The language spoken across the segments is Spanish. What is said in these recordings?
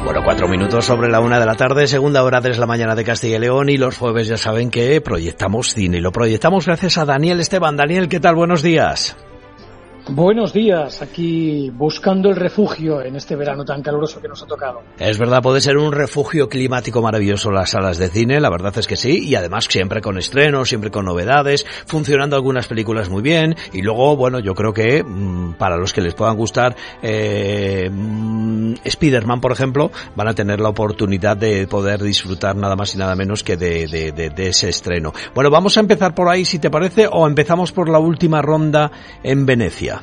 Bueno, 4 minutos sobre la 1 de la tarde, segunda hora, 3 de la mañana de Castilla y León, y los jueves ya saben que proyectamos cine, y lo proyectamos gracias a Daniel Esteban. Daniel, ¿qué tal? Buenos días. Buenos días, aquí buscando el refugio en este verano tan caluroso que nos ha tocado. Es verdad, puede ser un refugio climático maravilloso las salas de cine, la verdad es que sí, y además siempre con estrenos, siempre con novedades, funcionando algunas películas muy bien, y luego, bueno, yo creo que para los que les puedan gustar Spider-Man, por ejemplo, van a tener la oportunidad de poder disfrutar nada más y nada menos que de ese estreno. Bueno, vamos a empezar por ahí, si te parece, o empezamos por la última ronda en Venecia.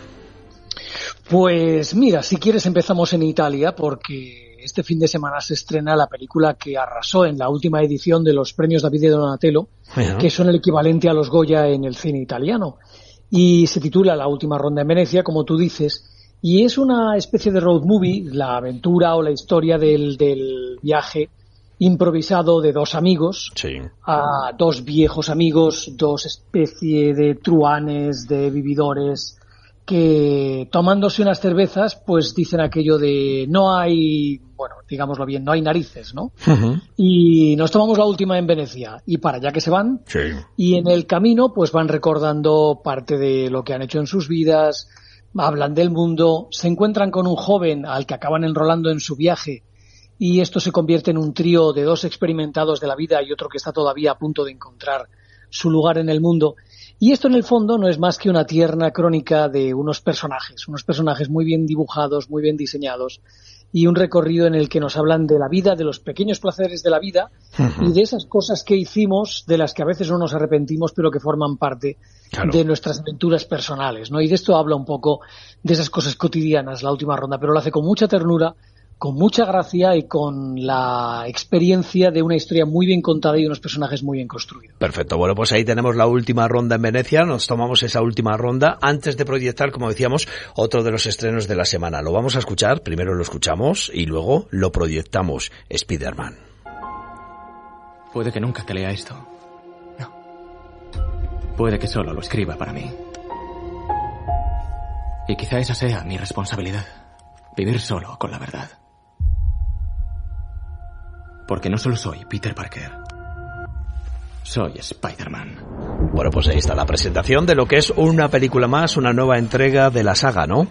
Pues mira, si quieres empezamos en Italia, porque este fin de semana se estrena la película que arrasó en la última edición de los premios David de Donatello, que son el equivalente a los Goya en el cine italiano. Y se titula La última ronda en Venecia, como tú dices, y es una especie de road movie, la aventura o la historia del viaje improvisado de dos amigos, a dos viejos amigos, dos especies de truhanes, de vividores, que tomándose unas cervezas, pues dicen aquello de no hay, bueno, digámoslo bien, no hay narices, ¿no? Uh-huh. Y nos tomamos la última en Venecia, y para allá que se van, y en el camino pues van recordando parte de lo que han hecho en sus vidas, hablan del mundo, se encuentran con un joven al que acaban enrolando en su viaje, y esto se convierte en un trío de dos experimentados de la vida y otro que está todavía a punto de encontrar su lugar en el mundo. Y esto en el fondo no es más que una tierna crónica de unos personajes muy bien dibujados, muy bien diseñados, y un recorrido en el que nos hablan de la vida, de los pequeños placeres de la vida, y de esas cosas que hicimos, de las que a veces no nos arrepentimos, pero que forman parte de nuestras aventuras personales, ¿no? Y de esto habla un poco de esas cosas cotidianas, la última ronda, pero lo hace con mucha ternura, con mucha gracia y con la experiencia de una historia muy bien contada y unos personajes muy bien construidos. Perfecto, bueno, pues ahí tenemos la última ronda en Venecia, nos tomamos esa última ronda antes de proyectar, como decíamos, otro de los estrenos de la semana. Lo vamos a escuchar, primero lo escuchamos y luego lo proyectamos, Spider-Man. Puede que nunca te lea esto. No. Puede que solo lo escriba para mí. Y quizá esa sea mi responsabilidad, vivir solo con la verdad. Porque no solo soy Peter Parker, soy Spider-Man. Bueno, pues ahí está la presentación de lo que es una película más, una nueva entrega de la saga, ¿no?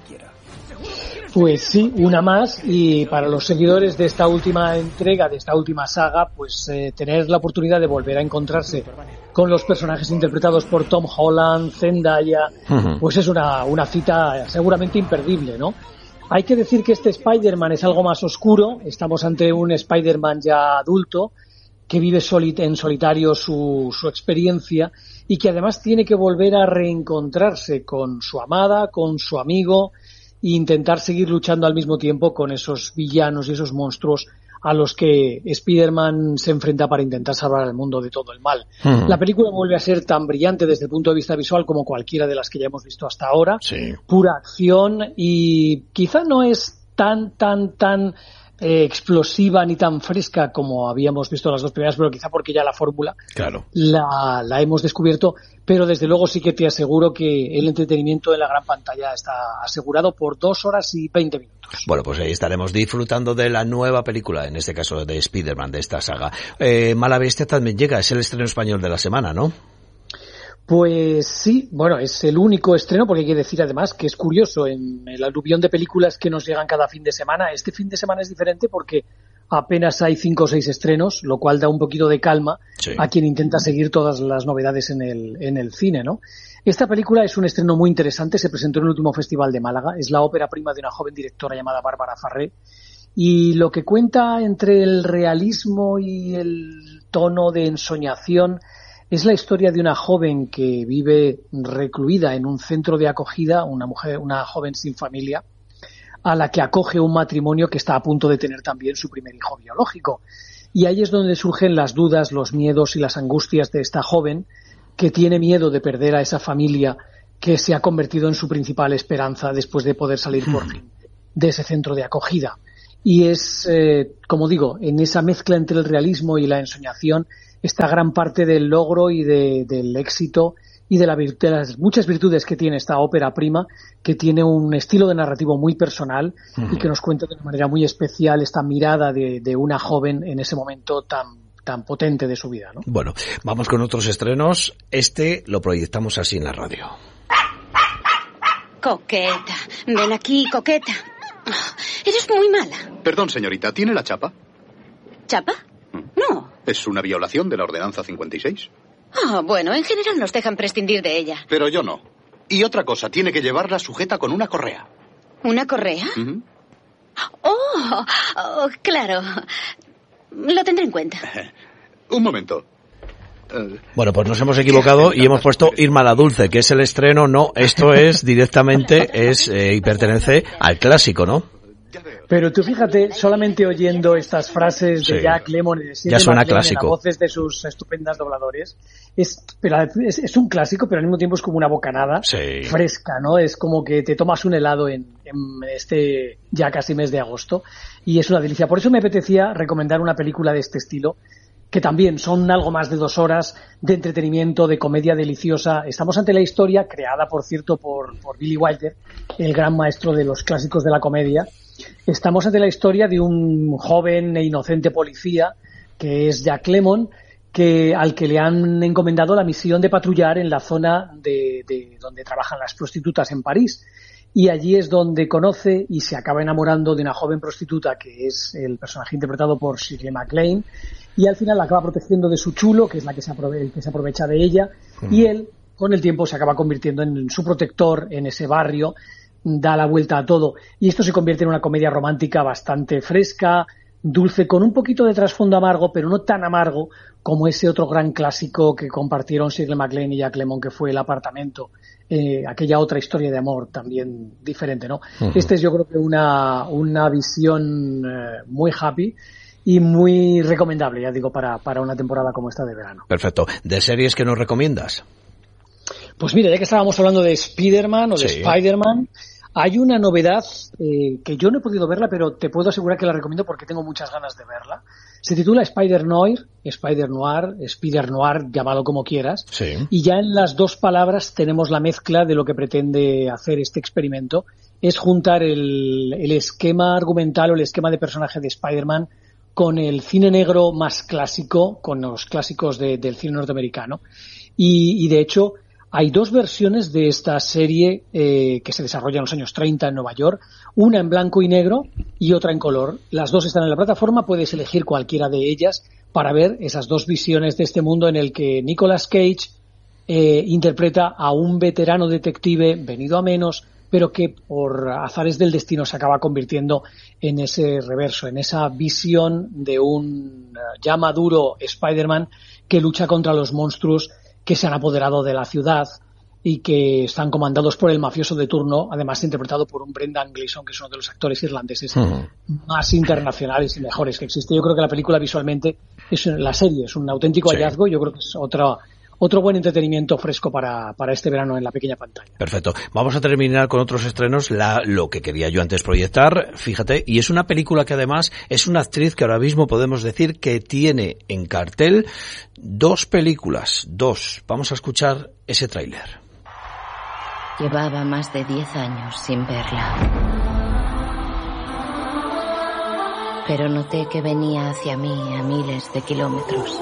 Pues sí, una más, y para los seguidores de esta última entrega, de esta última saga, pues tener la oportunidad de volver a encontrarse con los personajes interpretados por Tom Holland, Zendaya, pues es una cita seguramente imperdible, ¿no? Hay que decir que este Spider-Man es algo más oscuro, estamos ante un Spider-Man ya adulto, que vive en solitario su experiencia y que además tiene que volver a reencontrarse con su amada, con su amigo e intentar seguir luchando al mismo tiempo con esos villanos y esos monstruos a los que Spider-Man se enfrenta para intentar salvar al mundo de todo el mal. La película vuelve a ser tan brillante desde el punto de vista visual como cualquiera de las que ya hemos visto hasta ahora. Pura acción, y quizá no es tan explosiva ni tan fresca como habíamos visto las dos primeras, pero quizá porque ya la fórmula la hemos descubierto, pero desde luego sí que te aseguro que el entretenimiento en la gran pantalla está asegurado por 2 horas y 20 minutos. Bueno, pues ahí estaremos disfrutando de la nueva película, en este caso de Spider-Man, de esta saga. Mala Bestia también llega, es el estreno español de la semana, ¿no? Pues sí, bueno, es el único estreno, porque hay que decir además que es curioso, en el aluvión de películas que nos llegan cada fin de semana, este fin de semana es diferente porque apenas hay 5 o 6 estrenos, lo cual da un poquito de calma a quien intenta seguir todas las novedades en el cine, ¿no? Esta película es un estreno muy interesante, se presentó en el último festival de Málaga, es la ópera prima de una joven directora llamada Bárbara Farré, y lo que cuenta entre el realismo y el tono de ensoñación es la historia de una joven que vive recluida en un centro de acogida, una joven sin familia, a la que acoge un matrimonio que está a punto de tener también su primer hijo biológico. Y ahí es donde surgen las dudas, los miedos y las angustias de esta joven, que tiene miedo de perder a esa familia que se ha convertido en su principal esperanza después de poder salir por fin de ese centro de acogida. Y es, como digo, en esa mezcla entre el realismo y la ensoñación está gran parte del logro y del éxito y de las muchas virtudes que tiene esta ópera prima, que tiene un estilo de narrativo muy personal y que nos cuenta de una manera muy especial esta mirada de una joven en ese momento tan potente de su vida, ¿no? Bueno, vamos con otros estrenos. Este lo proyectamos así en la radio. Coqueta, ven aquí, Coqueta. Oh, eres muy mala. Perdón, señorita, ¿tiene la chapa? ¿Chapa? No. Es una violación de la Ordenanza 56. Ah, bueno, en general nos dejan prescindir de ella. Pero yo no. Y otra cosa, tiene que llevarla sujeta con una correa. ¿Una correa? Oh, claro. Lo tendré en cuenta. Un momento. Bueno, pues nos hemos equivocado y hemos puesto Irma la Dulce, que es el estreno. No, esto es directamente, y pertenece al clásico, ¿no? Pero tú fíjate, solamente oyendo estas frases de Jack Lemmon y de ya suena clásico. Las voces de sus estupendas dobladores, es un clásico, pero al mismo tiempo es como una bocanada fresca, ¿no? Es como que te tomas un helado en este ya casi mes de agosto y es una delicia. Por eso me apetecía recomendar una película de este estilo, que también son algo más de 2 horas de entretenimiento, de comedia deliciosa. Estamos ante la historia, creada, por cierto, por Billy Wilder, el gran maestro de los clásicos de la comedia. Estamos ante la historia de un joven e inocente policía, que es Jack Lemmon, al que le han encomendado la misión de patrullar en la zona de donde trabajan las prostitutas en París. Y allí es donde conoce y se acaba enamorando de una joven prostituta, que es el personaje interpretado por Shirley MacLaine, y al final la acaba protegiendo de su chulo, que es el que se aprovecha de ella, y él, con el tiempo, se acaba convirtiendo en su protector en ese barrio, da la vuelta a todo, y esto se convierte en una comedia romántica bastante fresca, dulce, con un poquito de trasfondo amargo, pero no tan amargo como ese otro gran clásico que compartieron Shirley MacLaine y Jack Lemmon, que fue El apartamento, aquella otra historia de amor también diferente, ¿no? Este es, yo creo que una visión muy happy y muy recomendable, ya digo, para una temporada como esta de verano. Perfecto. ¿De series que nos recomiendas? Pues mira, ya que estábamos hablando de Spider-Man o de Spider-Man, hay una novedad que yo no he podido verla, pero te puedo asegurar que la recomiendo porque tengo muchas ganas de verla. Se titula Spider-Noir, llámalo como quieras, y ya en las dos palabras tenemos la mezcla de lo que pretende hacer este experimento, es juntar el esquema argumental o el esquema de personaje de Spider-Man con el cine negro más clásico, con los clásicos del cine norteamericano, y de hecho hay 2 versiones de esta serie que se desarrolla en los años 30 en Nueva York, una en blanco y negro y otra en color. Las 2 están en la plataforma, puedes elegir cualquiera de ellas para ver esas 2 visiones de este mundo en el que Nicolas Cage interpreta a un veterano detective venido a menos, pero que por azares del destino se acaba convirtiendo en ese reverso, en esa visión de un ya maduro Spider-Man que lucha contra los monstruos que se han apoderado de la ciudad y que están comandados por el mafioso de turno, además interpretado por un Brendan Gleeson, que es uno de los actores irlandeses más internacionales y mejores que existe. Yo creo que la película visualmente, la serie es un auténtico hallazgo. Yo creo que es otro buen entretenimiento fresco para este verano en la pequeña pantalla. Perfecto. Vamos a terminar con otros estrenos, lo que quería yo antes proyectar, fíjate, y es una película que además es una actriz que ahora mismo podemos decir que tiene en cartel 2 películas. Vamos a escuchar ese tráiler. Llevaba más de 10 años sin verla. Pero noté que venía hacia mí a miles de kilómetros.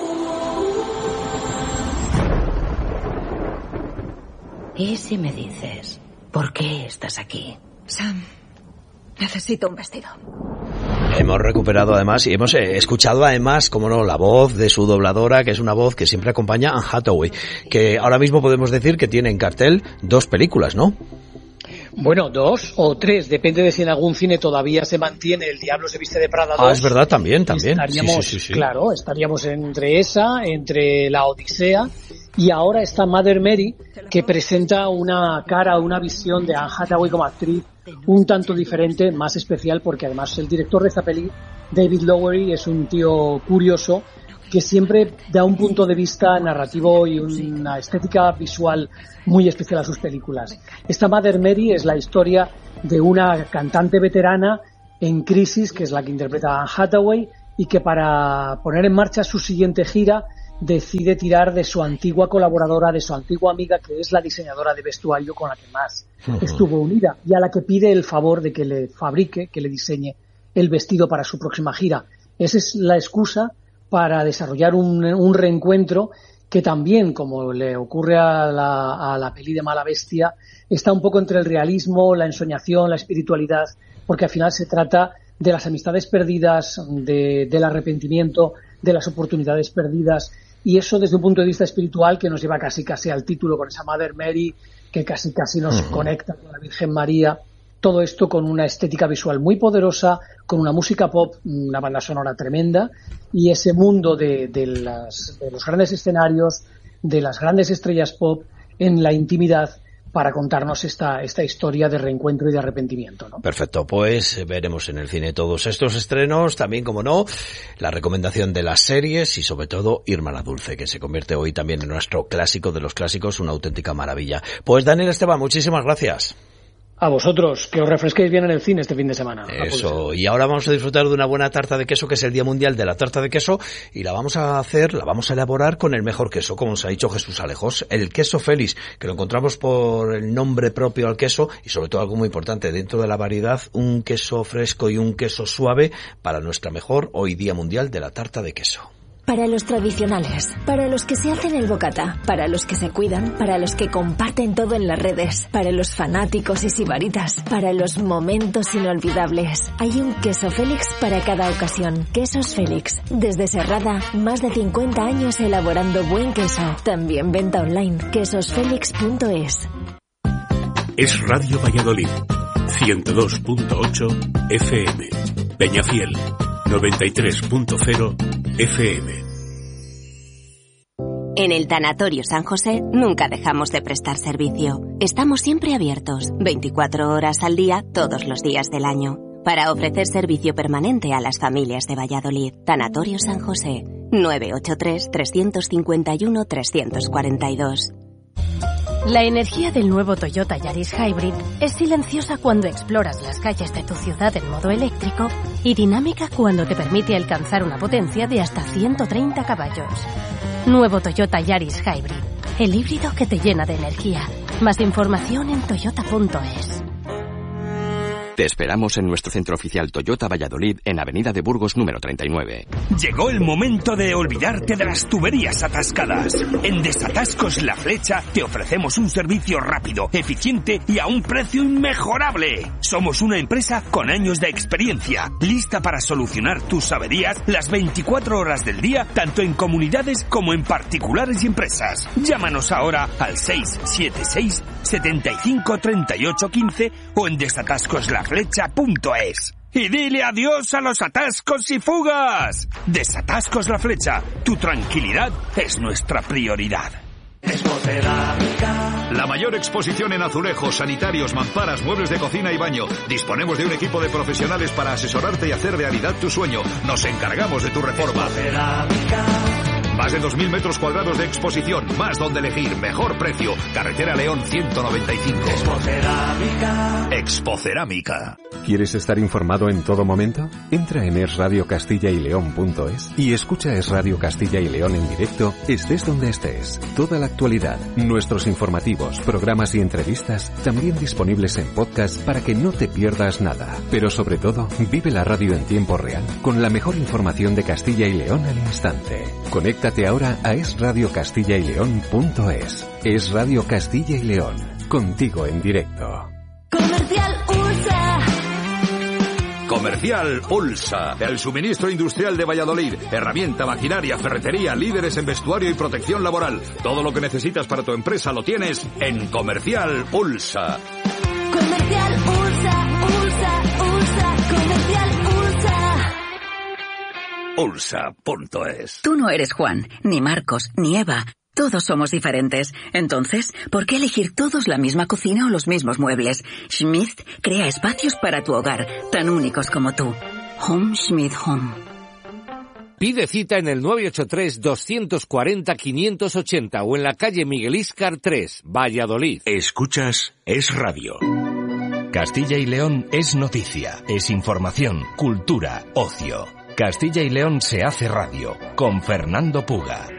¿Y si me dices por qué estás aquí? Sam, necesito un vestido. Hemos recuperado además y hemos escuchado además, como no, la voz de su dobladora, que es una voz que siempre acompaña a Anne Hathaway, que ahora mismo podemos decir que tiene en cartel 2 películas, ¿no? Bueno, 2 o 3, depende de si en algún cine todavía se mantiene El Diablo se viste de Prada 2. Ah, es verdad, también. Estaríamos, sí. Claro, estaríamos entre La Odisea, y ahora está Mother Mary, que presenta una visión de Anne Hathaway como actriz un tanto diferente, más especial, porque además el director de esta peli, David Lowery, es un tío curioso que siempre da un punto de vista narrativo y una estética visual muy especial a sus películas. Esta Mother Mary es la historia de una cantante veterana en crisis, que es la que interpreta a Anne Hathaway, y que para poner en marcha su siguiente gira decide tirar de su antigua colaboradora, de su antigua amiga, que es la diseñadora de vestuario con la que más estuvo unida y a la que pide el favor de que le fabrique, que le diseñe el vestido para su próxima gira. Esa es la excusa para desarrollar un reencuentro que también, como le ocurre a la peli de Mala Bestia, está un poco entre el realismo, la ensoñación, la espiritualidad, porque al final se trata de las amistades perdidas, del arrepentimiento, de las oportunidades perdidas, y eso desde un punto de vista espiritual que nos lleva casi al título, con esa Mother Mary que casi nos conecta con la Virgen María. Todo esto con una estética visual muy poderosa, con una música pop, una banda sonora tremenda, y ese mundo de los grandes escenarios, de las grandes estrellas pop en la intimidad, para contarnos esta historia de reencuentro y de arrepentimiento, ¿no? Perfecto, pues veremos en el cine todos estos estrenos, también, como no, la recomendación de las series y sobre todo Irma la Dulce, que se convierte hoy también en nuestro clásico de los clásicos, una auténtica maravilla. Pues Daniel Esteban, muchísimas gracias. A vosotros, que os refresquéis bien en el cine este fin de semana. Eso, y ahora vamos a disfrutar de una buena tarta de queso, que es el Día Mundial de la Tarta de Queso, y la vamos a elaborar con el mejor queso, como nos ha dicho Jesús Alejos, el queso Félix, que lo encontramos por el nombre propio al queso, y sobre todo algo muy importante, dentro de la variedad, un queso fresco y un queso suave para nuestra mejor hoy Día Mundial de la Tarta de Queso. Para los tradicionales, para los que se hacen el bocata, para los que se cuidan, para los que comparten todo en las redes, para los fanáticos y sibaritas, para los momentos inolvidables. Hay un queso Félix para cada ocasión. Quesos Félix. Desde Serrada, más de 50 años elaborando buen queso. También venta online. quesosfelix.es. Es Radio Valladolid. 102.8 FM. Peñafiel. 93.0 FM. En el Tanatorio San José nunca dejamos de prestar servicio. Estamos siempre abiertos, 24 horas al día, todos los días del año, para ofrecer servicio permanente a las familias de Valladolid. Tanatorio San José, 983-351-342. La energía del nuevo Toyota Yaris Hybrid es silenciosa cuando exploras las calles de tu ciudad en modo eléctrico y dinámica cuando te permite alcanzar una potencia de hasta 130 caballos. Nuevo Toyota Yaris Hybrid, el híbrido que te llena de energía. Más información en toyota.es. Te esperamos en nuestro centro oficial Toyota Valladolid en Avenida de Burgos número 39. Llegó el momento de olvidarte de las tuberías atascadas. En Desatascos La Flecha te ofrecemos un servicio rápido, eficiente y a un precio inmejorable. Somos una empresa con años de experiencia, lista para solucionar tus averías las 24 horas del día, tanto en comunidades como en particulares y empresas. Llámanos ahora al 676 75 38 15 o en desatascoslaflecha.es. Y dile adiós a los atascos y fugas. Desatascos La Flecha, tu tranquilidad es nuestra prioridad. La mayor exposición en azulejos, sanitarios, mamparas, muebles de cocina y baño. Disponemos de un equipo de profesionales para asesorarte y hacer realidad tu sueño. Nos encargamos de tu reforma. Más de 2.000 metros cuadrados de exposición, más donde elegir, mejor precio. Carretera León 195. Expocerámica. ¿Quieres estar informado en todo momento? Entra en esradiocastilla-y-león.es y escucha Es Radio Castilla y León en directo, estés donde estés. Toda la actualidad, nuestros informativos, programas y entrevistas, también disponibles en podcast para que no te pierdas nada. Pero sobre todo, vive la radio en tiempo real, con la mejor información de Castilla y León al instante. Conéctate ahora a esradiocastilla-y-león.es. Es Radio Castilla y León, contigo en directo. Comercial Ulsa. Comercial Ulsa, el suministro industrial de Valladolid. Herramienta, maquinaria, ferretería, líderes en vestuario y protección laboral. Todo lo que necesitas para tu empresa lo tienes en Comercial Ulsa. Comercial Ulsa, Ulsa, Ulsa, Comercial Ulsa. Ulsa.es. Tú no eres Juan, ni Marcos, ni Eva. Todos somos diferentes. Entonces, ¿por qué elegir todos la misma cocina o los mismos muebles? Schmidt crea espacios para tu hogar, tan únicos como tú. Home Schmidt Home. Pide cita en el 983-240-580 o en la calle Miguel Íscar 3, Valladolid. Escuchas Es Radio. Castilla y León es noticia, es información, cultura, ocio. Castilla y León se hace radio con Fernando Puga.